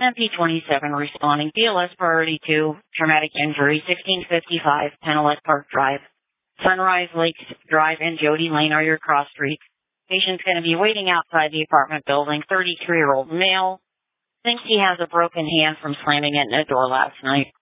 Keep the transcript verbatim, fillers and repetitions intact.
M P twenty-seven responding. B L S priority two, traumatic injury, sixteen fifty-five, Penelet Park Drive. Sunrise Lakes Drive and Jody Lane are your cross streets. Patient's going to be waiting outside the apartment building. thirty-three-year-old male. Thinks he has a broken hand from slamming it in a door last night.